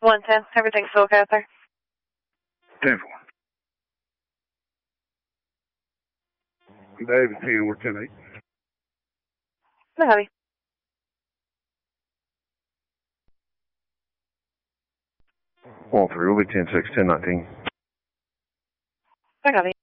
110. Everything's okay out there. 10-4. David P. We're 10-8. No heavy. All 3, we'll be 10-6, 10-19. I got it.